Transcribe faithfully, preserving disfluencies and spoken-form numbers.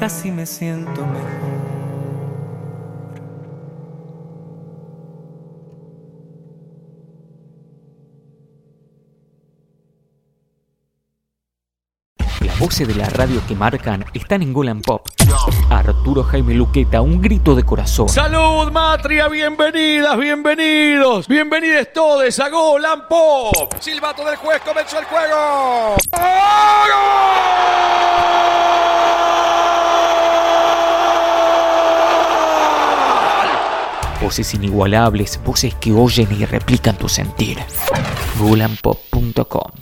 casi me siento mejor. Las voces de la radio que marcan están en Golan Pop. Arturo Jaime Luqueta, un grito de corazón. ¡Salud, Matria! Bienvenidas, bienvenidos, bienvenidos todos a Golan Pop. Silbato del juez, comenzó el juego. Voces inigualables, voces que oyen y replican tu sentir. Golan Pop punto com